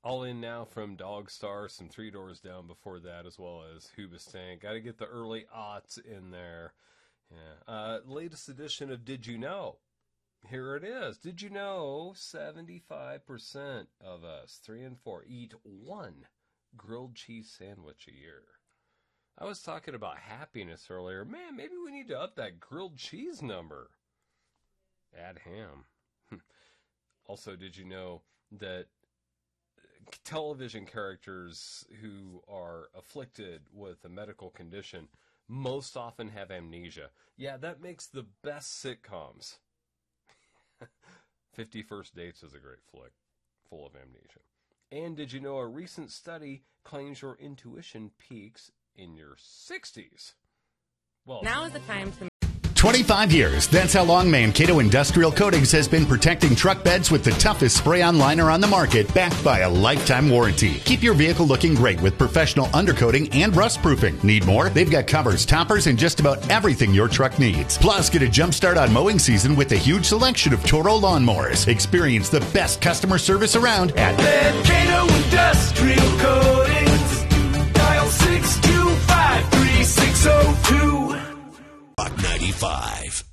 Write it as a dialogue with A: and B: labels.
A: All In Now from Dogstar, some Three Doors Down before that, as well as Hoobastank. Got to get the early aughts in there. Yeah. Latest edition of Did You Know? Here it is. Did you know 75% of us, 3 in 4, eat one grilled cheese sandwich a year? I was talking about happiness earlier. Man, maybe we need to up that grilled cheese number. Add ham. Also, did you know that television characters who are afflicted with a medical condition most often have amnesia? Yeah, that makes the best sitcoms. 50 First Dates is a great flick, full of amnesia. And did you know a recent study claims your intuition peaks in your 60s? Well,
B: now is the time to
C: 25 years. That's how long Mankato Industrial Coatings has been protecting truck beds with the toughest spray-on liner on the market, backed by a lifetime warranty. Keep your vehicle looking great with professional undercoating and rust proofing. Need more? They've got covers, toppers, and just about everything your truck needs. Plus, get a jump start on mowing season with a huge selection of Toro lawnmowers. Experience the best customer service around at
D: Mankato Industrial Coatings. Dial 625-3602. 95.